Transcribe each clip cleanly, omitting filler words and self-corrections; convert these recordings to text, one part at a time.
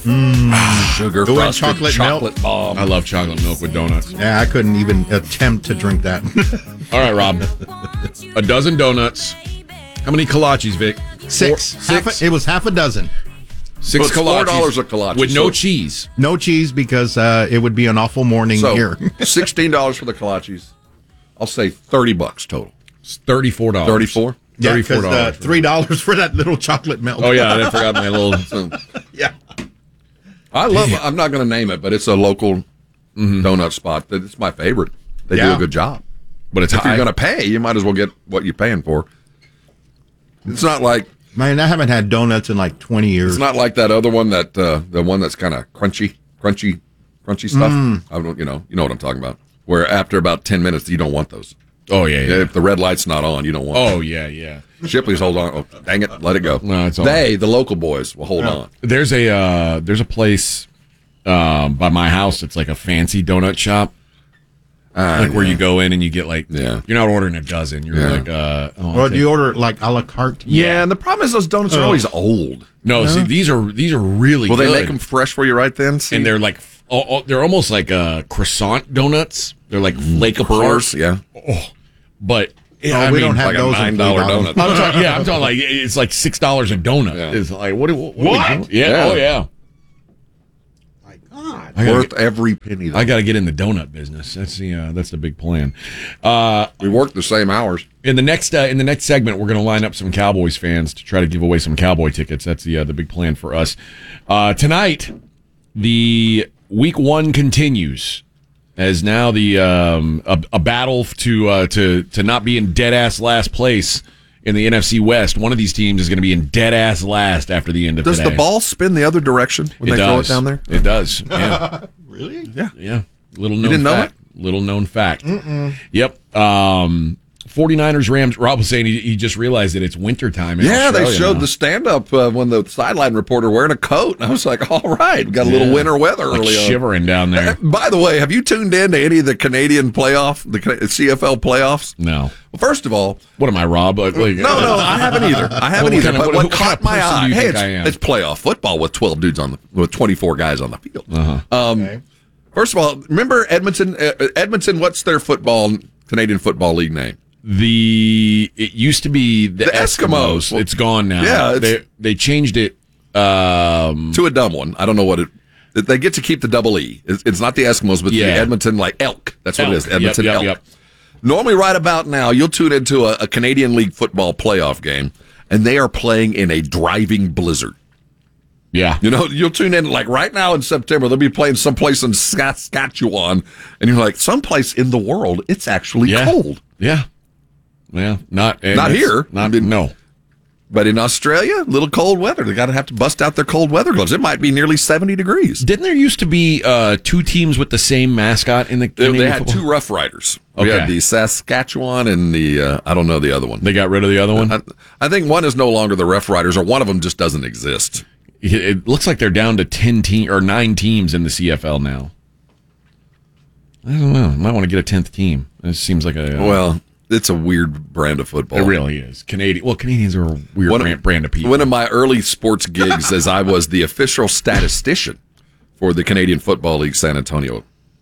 Sugar Ooh, and frosted chocolate bomb. I love chocolate milk with donuts. Yeah, I couldn't even attempt to drink that. All right, Rob. A dozen donuts. How many kolaches, Vic? Six. It was half a dozen. Six So it's kolaches. $4 a kolache. With no So- cheese. No cheese because it would be an awful morning So here. $16 for the kolaches. I'll say $30 total. It's $34. 34. Yeah, because $34. $3 for that little chocolate milk. Oh, yeah. I forgot my little... Yeah. I love. I'm not going to name it, but it's a local donut spot. It's my favorite. They do Yeah. a good job. But it's If high. you're going to pay, you might as well get what you're paying for. It's not like Man, I haven't had donuts in like 20 years. it's not like that other one that the one that's kind of crunchy stuff. I don't, you know what I'm talking about. Where after about 10 minutes, you don't want those. Oh, yeah, yeah. If the red light's not on, you don't want. Oh, yeah, yeah. Shipley's hold on. Oh, dang it, let it go. No, it's all the local boys, will hold on. There's a place by my house. It's like a fancy donut shop. Where you go in and you get like, you're not ordering a dozen. You're like, Or do you order like a la carte? Yeah, and the problem is those donuts are always old. No, see, these are really Will good. they make them fresh for you right then? See? And they're like, they're almost like croissant donuts. They're like flake apart. course, yeah. But we I mean, don't have like a those in $9 Cleveland. donut. I'm talking like it's like $6 a donut. Yeah. It's like what are we doing? Yeah. Yeah. Oh yeah. My God. Worth every penny. Though. I got to get in the donut business. That's the big plan. We work the same hours. In the next segment, we're going to line up some Cowboys fans to try to give away some Cowboy tickets. That's the big plan for us. Tonight, the Week 1 continues as now the a battle to not be in dead ass last place in the NFC West. One of these teams is going to be in dead ass last after the end of Does today. the ball spin the other direction when they throw it down there? It does. Yeah. Really? Yeah. Yeah. Little known didn't know fact. Little known fact. Yep. 49ers, Rams. Rob was saying he just realized that it's wintertime in Yeah, they Australia showed now. the stand-up when the sideline reporter wearing a coat, and I was like, all right, we got a little winter weather Like early on. shivering down there. By the way, have you tuned in to any of the Canadian playoff, the CFL playoffs? No. Well, first of all, What am I, Rob? no, I haven't either. What What kind of caught my person eye? do you Hey, think I am? it's playoff football with 12 dudes with 24 guys on the field. Okay. First of all, remember Edmonton? Edmonton, what's their Canadian Football League name? It used to be the Eskimos. Well, It's gone now. yeah, they changed it. To a dumb one. I don't know what it. They get to keep the double E. It's not the Eskimos, but the Edmonton Elk. That's what it is. Edmonton Elk. Yep. Normally, right about now, you'll tune into a Canadian League football playoff game, and they are playing in a driving blizzard. Yeah. You know, you'll tune in like right now in September. They'll be playing someplace in Saskatchewan, and you're like, someplace in the world, it's actually cold. Yeah. Yeah. Not here. No. But in Australia, little cold weather. They got to have to bust out their cold weather gloves. It might be nearly 70 degrees. Didn't there used to be two teams with the same mascot in the They Canadian had football? two Rough Riders. We Okay. had the Saskatchewan and the, I don't know the other one. They got rid of the other one? I think one is no longer the Rough Riders, or one of them just doesn't exist. It looks like they're down to 9 teams in the CFL now. I don't know. Might want to get a 10th team. It seems like a... Well, it's a weird brand of football. it really is. Canadians are a weird brand of people. One of my early sports gigs is I was the official statistician for the Canadian Football League San Antonio.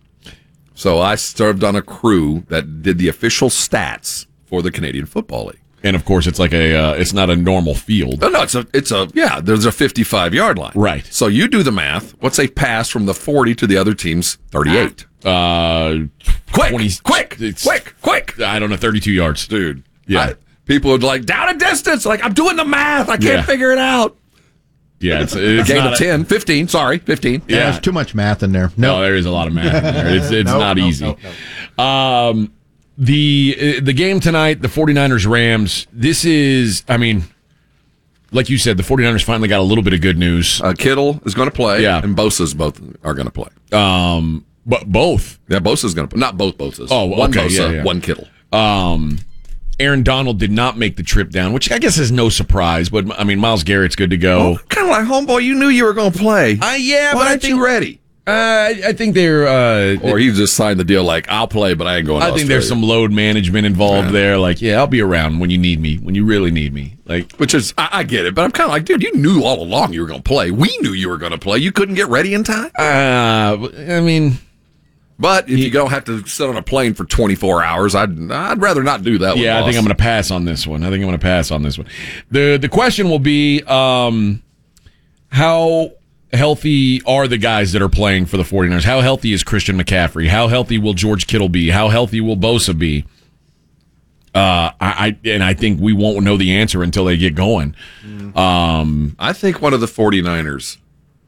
So I served on a crew that did the official stats for the Canadian Football League. And of course, it's like it's not a normal field. No, there's a 55-yard line. Right. So you do the math. What's a pass from the 40 to the other team's 38? Quick, 20 quick. I don't know, 32 yards. Dude. Yeah. People would like, down a distance. Like, I'm doing the math. I can't figure it out. Yeah, it's Gain not of 10, 15. Sorry, 15. Yeah, there's too much math in there. No, there is a lot of math in there. It's not easy. No. The game tonight, the 49ers Rams, this is, I mean, like you said, the 49ers finally got a little bit of good news. Kittle is going to play, and Bosa's both are going to play. But both. Yeah, Bosa's going to play. Not both Bosas. Oh, one okay, Bosa, one Kittle. Aaron Donald did not make the trip down, which I guess is no surprise. But I mean, Myles Garrett's good to go. Kind of like, homeboy, you knew you were going to play. Yeah, Why but aren't you ready? I think they're. Or he just signed the deal like, I'll play, but I ain't going to I think there's some load management involved there. Like, yeah, I'll be around when you need me, when you really need me. Like, Which is, I get it, but I'm kind of like, dude, you knew all along you were going to play. We knew you were going to play. You couldn't get ready in time? I mean, But if you don't have to sit on a plane for 24 hours, I'd rather not do that one, yeah, I boss. think I'm going to pass on this one. The question will be, how healthy are the guys that are playing for the 49ers? How healthy is Christian McCaffrey? How healthy will George Kittle be? How healthy will Bosa be? I think we won't know the answer until they get going. I think one of the 49ers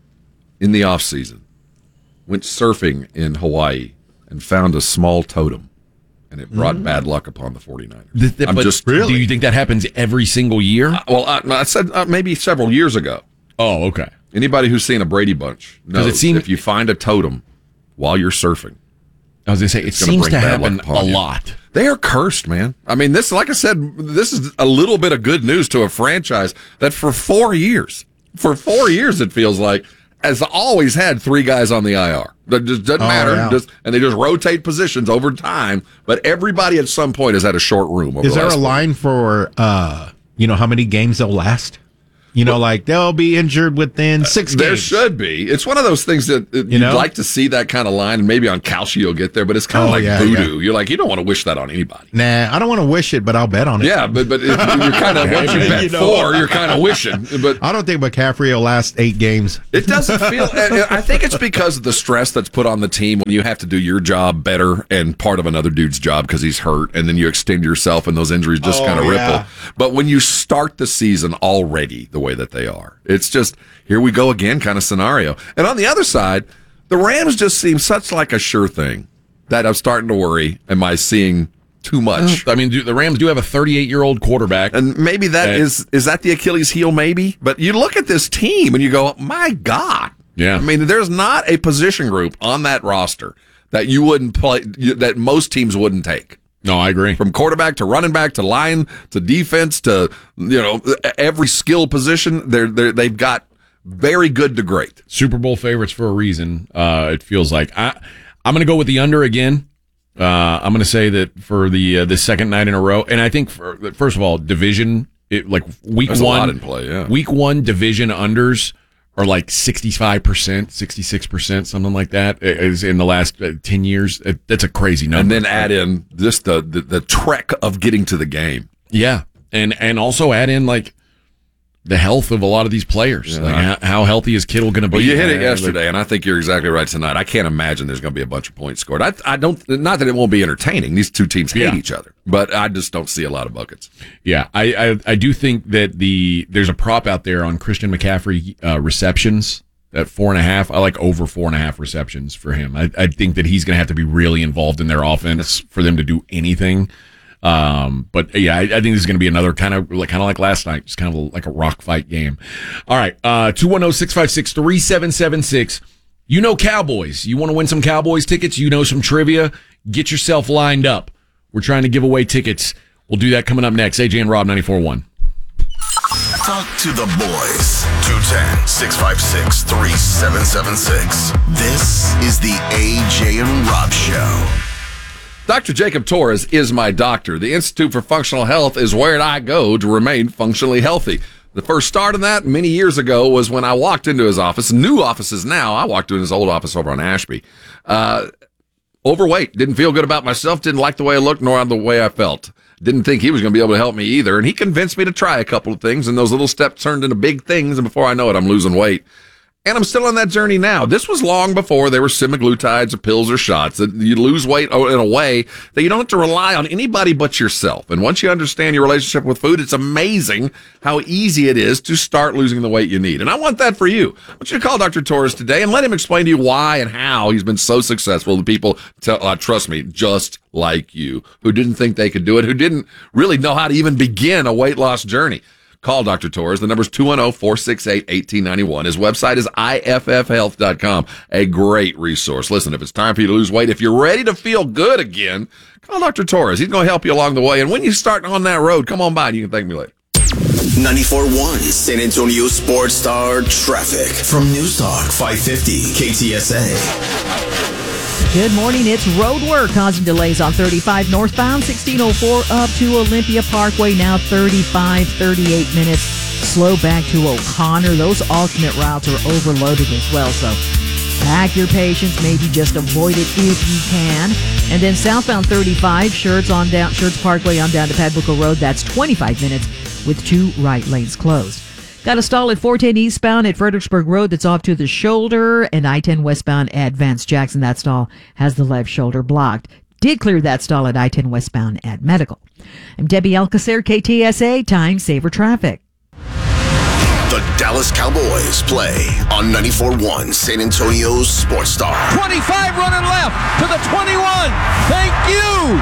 in the offseason went surfing in Hawaii and found a small totem, and it brought bad luck upon the 49ers. Do you think that happens every single year? I said maybe several years ago. Oh, okay. Anybody who's seen a Brady Bunch knows it seemed- if you find a totem while you're surfing, I was going to say, it gonna seems bring to bad luck happen upon a you. lot. They are cursed, man. I mean, this, like I said, this is a little bit of good news to a franchise that for 4 years, it feels like, has always had 3 guys on the IR. That just doesn't matter. Yeah. And they just rotate positions over time. But everybody at some point has had a short room. Over Is the there a last line for, how many games they'll last? Like they'll be injured within 6 games. There should be. It's one of those things that you'd like to see that kind of line, and maybe on Calcio you'll get there, but it's kind of like voodoo. Yeah. You're like, you don't want to wish that on anybody. Nah, I don't want to wish it, but I'll bet on it. Yeah, but if you're kind of, once you bet 4, you're kind of wishing. But I don't think McCaffrey will last 8 games. it doesn't feel, I think it's because of the stress that's put on the team when you have to do your job better and part of another dude's job because he's hurt, and then you extend yourself and those injuries just kind of ripple. But when you start the season already the way that they are, it's just, here we go again kind of scenario. And on the other side, the Rams just seem such like a sure thing that I'm starting to worry, am I seeing too much? I mean, the Rams do have a 38-year-old quarterback. And maybe that is that the Achilles heel, maybe? But you look at this team and you go, my God. Yeah. I mean, there's not a position group on that roster that you wouldn't play, that most teams wouldn't take. No, I agree. From quarterback to running back to line to defense to, every skill position, they've got very good to great. Super Bowl favorites for a reason. It feels like I'm going to go with the under again. I'm going to say that for the second night in a row, and I think first of all, division week There's one a lot in play, yeah. Week 1 division unders are like 65%, 66%, something like that. Is in the last 10 years. That's a crazy number. And then add in just the trek of getting to the game. Yeah, and also add in like the health of a lot of these players. Yeah. Like how healthy is Kittle going to be? Well, you hit it yesterday, and I think you're exactly right tonight. I can't imagine there's going to be a bunch of points scored. I don't, not that it won't be entertaining. These two teams hate each other, but I just don't see a lot of buckets. Yeah, I do think that there's a prop out there on Christian McCaffrey receptions at 4.5. I like over 4.5 receptions for him. I think that he's going to have to be really involved in their offense for them to do anything. But yeah, I think this is going to be another kind of like last night, just kind of like a rock fight game. All right. 210-656-3776. Cowboys. You want to win some Cowboys tickets? Some trivia? Get yourself lined up. We're trying to give away tickets. We'll do that coming up next. AJ and Rob 94.1. Talk to the boys. 210-656-3776. This is the AJ and Rob Show. Dr. Jacob Torres is my doctor. The Institute for Functional Health is where I go to remain functionally healthy. The first start of that many years ago was when I walked into his office. New offices now. I walked into his old office over on Ashby. Overweight. Didn't feel good about myself. Didn't like the way I looked nor the way I felt. Didn't think he was going to be able to help me either. And he convinced me to try a couple of things, and those little steps turned into big things. And before I know it, I'm losing weight. And I'm still on that journey now. This was long before there were semaglutides or pills or shots. That you lose weight in a way that you don't have to rely on anybody but yourself. And once you understand your relationship with food, it's amazing how easy it is to start losing the weight you need. And I want that for you. I want you to call Dr. Torres today and let him explain to you why and how he's been so successful. The people, trust me, just like you, who didn't think they could do it, who didn't really know how to even begin a weight loss journey. Call Dr. Torres. The number's 210-468-1891. His website is iffhealth.com. A great resource. Listen, if it's time for you to lose weight, if you're ready to feel good again, call Dr. Torres. He's going to help you along the way. And when you start on that road, come on by and you can thank me later. 94.1 San Antonio Sports Star traffic from News Talk 550 KTSA. Good morning. It's road work causing delays on 35 northbound, 1604 up to Olympia Parkway. Now 38 minutes. Slow back to O'Connor. Those alternate routes are overloaded as well, so pack your patience. Maybe just avoid it if you can. And then southbound 35, Schertz Parkway on down to Padbuco Road. That's 25 minutes with 2 right lanes closed. Got a stall at 410 eastbound at Fredericksburg Road that's off to the shoulder, and I-10 westbound at Vance Jackson. That stall has the left shoulder blocked. Did clear that stall at I-10 westbound at Medical. I'm Debbie Alcacer, KTSA, Time Saver Traffic. The Dallas Cowboys play on 94.1 San Antonio's Sports Star. 25 running left to the 21. Thank you.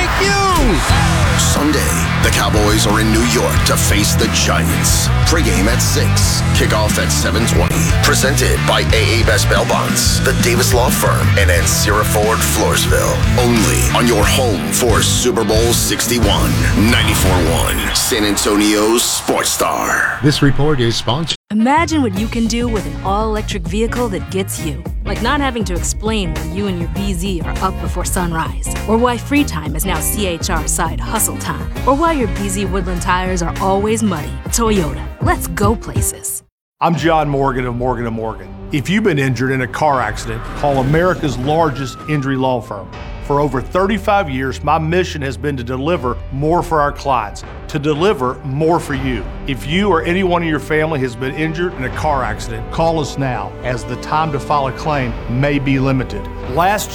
Sunday, the Cowboys are in New York to face the Giants. Pre-game at 6, kickoff at 7:20. Presented by AA Best Bail Bonds, the Davis Law Firm, and Ancira Ford, Floresville. Only on your home for Super Bowl 61. 94.1 San Antonio's Sports Star. This report is sponsored. Imagine what you can do with an all-electric vehicle that gets you. Like not having to explain why you and your BZ are up before sunrise, or why free time is now CHR side hustle time, or why your BZ Woodland tires are always muddy. Toyota, let's go places. I'm John Morgan of Morgan & Morgan. If you've been injured in a car accident, call America's largest injury law firm. For over 35 years, my mission has been to deliver more for our clients, to deliver more for you. If you or anyone in your family has been injured in a car accident, call us now, as the time to file a claim may be limited. Last